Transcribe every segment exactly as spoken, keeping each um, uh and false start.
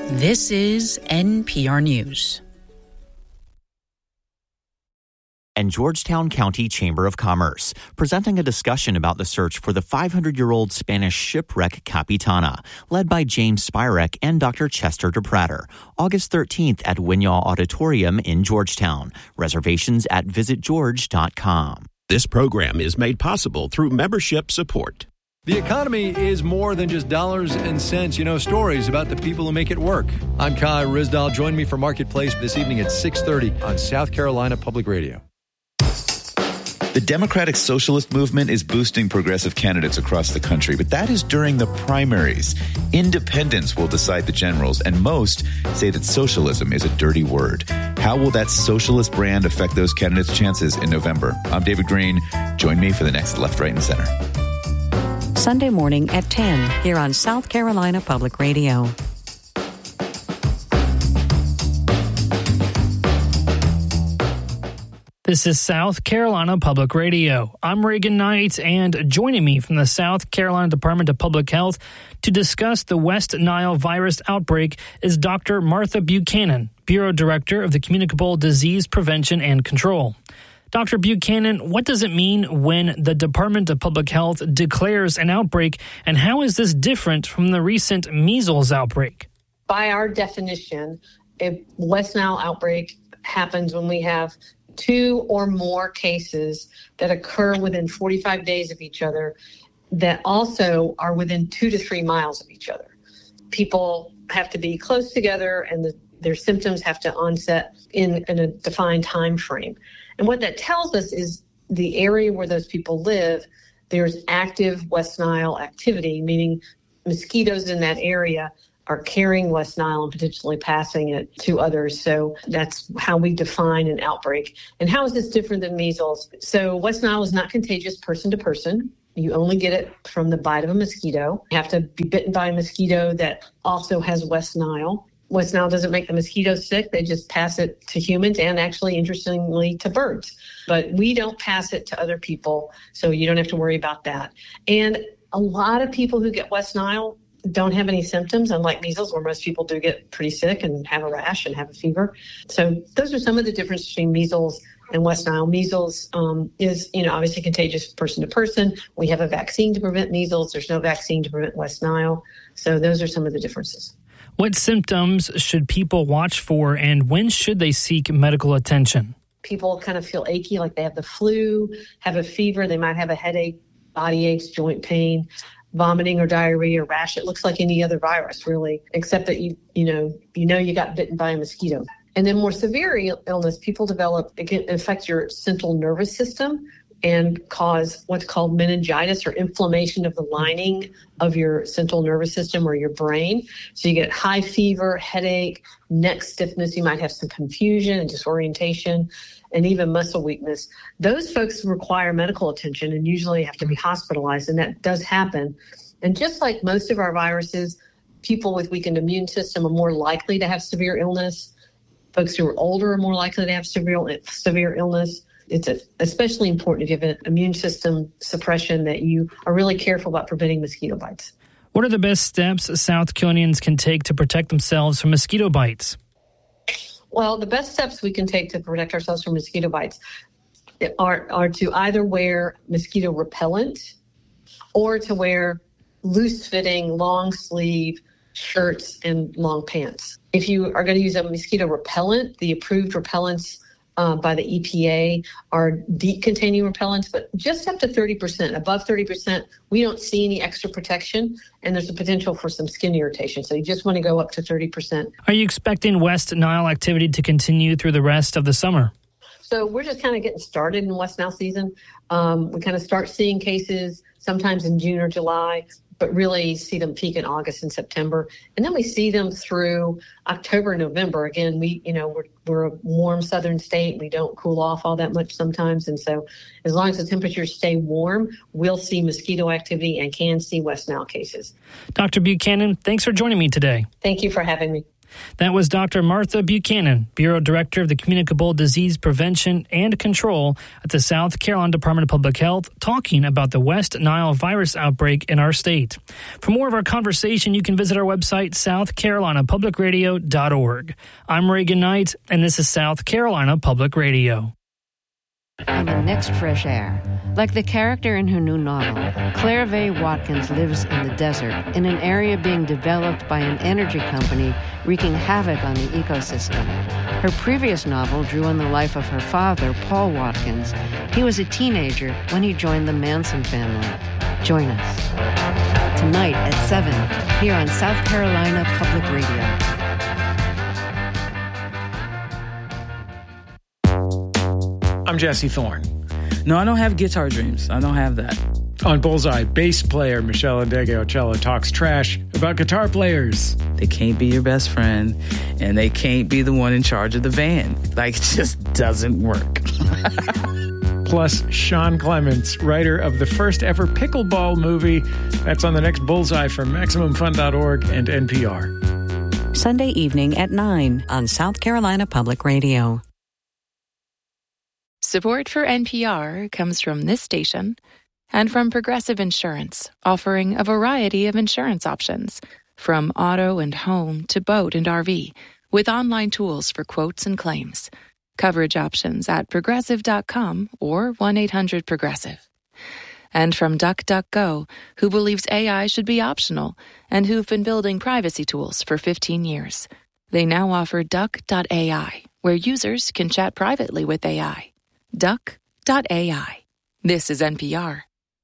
This is N P R News. And Georgetown County Chamber of Commerce, presenting a discussion about the search for the five hundred year old Spanish shipwreck Capitana, led by James Spirek and Doctor Chester DePratter, August thirteenth at Winyaw Auditorium in Georgetown. Reservations at visit george dot com. This program is made possible through membership support. The economy is more than just dollars and cents. You know, stories about the people who make it work. I'm Kai Rizdal. Join me for Marketplace this evening at six thirty on South Carolina Public Radio. The Democratic Socialist Movement is boosting progressive candidates across the country, but that is during the primaries. Independents will decide the generals, and most say that socialism is a dirty word. How will that socialist brand affect those candidates' chances in November? I'm David Green. Join me for the next Left, Right, and Center. Sunday morning at ten here on South Carolina Public Radio. This is South Carolina Public Radio. I'm Reagan Knight, and joining me from the South Carolina Department of Public Health to discuss the West Nile virus outbreak is Doctor Martha Buchanan, Bureau Director of the Communicable Disease Prevention and Control. Doctor Buchanan, what does it mean when the Department of Public Health declares an outbreak, and how is this different from the recent measles outbreak? By our definition, a West Nile outbreak happens when we have two or more cases that occur within forty-five days of each other that also are within two to three miles of each other. People have to be close together, and the, their symptoms have to onset in, in a defined time frame. And what that tells us is the area where those people live, there's active West Nile activity, meaning mosquitoes in that area are carrying West Nile and potentially passing it to others. So that's how we define an outbreak. And how is this different than measles? So West Nile is not contagious person to person. You only get it from the bite of a mosquito. You have to be bitten by a mosquito that also has West Nile. West Nile doesn't make the mosquitoes sick. They just pass it to humans and actually, interestingly, to birds. But we don't pass it to other people, so you don't have to worry about that. And a lot of people who get West Nile don't have any symptoms, unlike measles, where most people do get pretty sick and have a rash and have a fever. So those are some of the differences between measles and West Nile. Measles um, is, you know, obviously contagious person to person. We have a vaccine to prevent measles. There's no vaccine to prevent West Nile. So those are some of the differences. What symptoms should people watch for, and when should they seek medical attention? People kind of feel achy, like they have the flu, have a fever. They might have a headache, body aches, joint pain, vomiting or diarrhea, rash. It looks like any other virus, really, except that you you know you know you got bitten by a mosquito. And then more severe illness, people develop, it can affect your central nervous system and cause what's called meningitis, or inflammation of the lining of your central nervous system or your brain. So you get high fever, headache, neck stiffness. You might have some confusion and disorientation, and even muscle weakness. Those folks require medical attention and usually have to be hospitalized, and that does happen. And just like most of our viruses, people with weakened immune system are more likely to have severe illness. Folks who are older are more likely to have severe, severe illness. It's especially important if you have an immune system suppression that you are really careful about preventing mosquito bites. What are the best steps South Carolinians can take to protect themselves from mosquito bites? Well, the best steps we can take to protect ourselves from mosquito bites are, are to either wear mosquito repellent or to wear loose-fitting, long-sleeve shirts and long pants. If you are going to use a mosquito repellent, the approved repellents uh, by the E P A are DEET-containing repellents, but just up to thirty percent. Above thirty percent, we don't see any extra protection, and there's a potential for some skin irritation. So you just want to go up to thirty percent. Are you expecting West Nile activity to continue through the rest of the summer? So we're just kind of getting started in West Nile season. Um, we kind of start seeing cases sometimes in June or July, but really see them peak in August and September. And then we see them through October, November. Again, we, you know, we're, we're a warm southern state. We don't cool off all that much sometimes. And so as long as the temperatures stay warm, we'll see mosquito activity and can see West Nile cases. Doctor Buchanan, thanks for joining me today. Thank you for having me. That was Doctor Martha Buchanan, Bureau Director of the Communicable Disease Prevention and Control at the South Carolina Department of Public Health, talking about the West Nile virus outbreak in our state. For more of our conversation, you can visit our website, south carolina public radio dot org. I'm Reagan Knight, and this is South Carolina Public Radio. On the next Fresh Air, like the character in her new novel, Claire Vaye Watkins lives in the desert in an area being developed by an energy company wreaking havoc on the ecosystem. Her previous novel drew on the life of her father, Paul Watkins. He was a teenager when he joined the Manson family. Join us tonight at seven here on South Carolina Public Radio. I'm Jesse Thorne. No, I don't have guitar dreams. I don't have that. On Bullseye, bass player Michelle Ndegeocello talks trash about guitar players. They can't be your best friend, and they can't be the one in charge of the van. Like, it just doesn't work. Plus, Sean Clements, writer of the first ever pickleball movie. That's on the next Bullseye from Maximum Fun dot org and N P R. Sunday evening at nine on South Carolina Public Radio. Support for N P R comes from this station and from Progressive Insurance, offering a variety of insurance options, from auto and home to boat and R V, with online tools for quotes and claims. Coverage options at progressive dot com or one eight hundred progressive. And from DuckDuckGo, who believes A I should be optional and who've been building privacy tools for fifteen years. They now offer duck dot A I, where users can chat privately with A I. duck dot A I. This is N P R.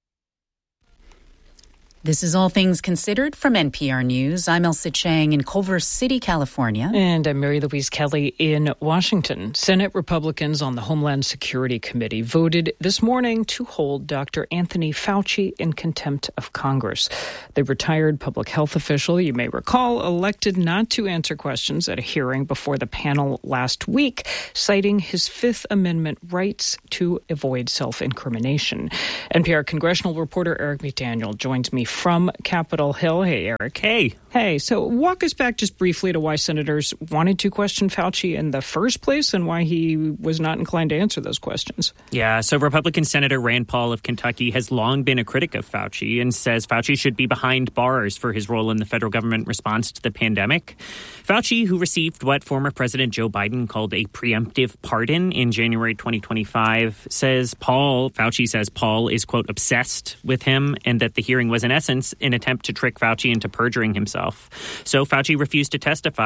This is All Things Considered from N P R News. I'm Elsa Chang in Culver City, California. And I'm Mary Louise Kelly in Washington. Senate Republicans on the Homeland Security Committee voted this morning to hold Doctor Anthony Fauci in contempt of Congress. The retired public health official, you may recall, elected not to answer questions at a hearing before the panel last week, citing his Fifth Amendment rights to avoid self-incrimination. N P R congressional reporter Eric McDaniel joins me from Capitol Hill. Hey, Eric. Hey. Hey, so walk us back just briefly to why senators wanted to question Fauci in the first place and why he was not inclined to answer those questions. Yeah, so Republican Senator Rand Paul of Kentucky has long been a critic of Fauci and says Fauci should be behind bars for his role in the federal government response to the pandemic. Fauci, who received what former President Joe Biden called a preemptive pardon in January twenty twenty-five, says Paul, Fauci says Paul is, quote, obsessed with him and that the hearing was in essence an attempt to trick Fauci into perjuring himself. So Fauci refused to testify